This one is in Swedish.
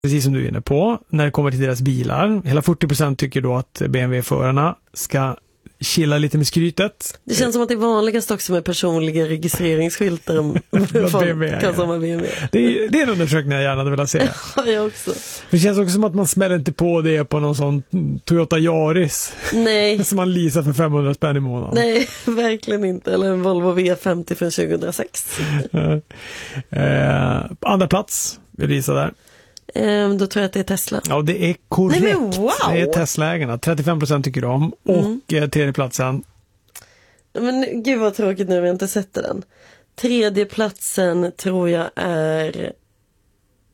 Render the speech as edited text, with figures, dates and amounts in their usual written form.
Precis som du är inne på, när det kommer till deras bilar. Hela 40% tycker då att BMW-förarna ska chilla lite med skrytet. Det känns som att det är vanligast också med personliga registreringsskyltar om folk kan som BMW. Det är en undersökning jag gärna hade velat se. Ja, jag också. Det känns också som att man smäller inte på det på någon sån Toyota Yaris. Nej. Som man leasar för 500 spänn i månaden. Nej, verkligen inte. Eller en Volvo V50 från 2006. Andra plats, vill visa där. Då tror jag att det är Tesla. Ja, det är korrekt. Nej, men wow. Det är Tesla-ägarna. 35% tycker om. Och tredje platsen. Men gud vad tråkigt nu, vi har inte sett den. Tredje platsen tror jag är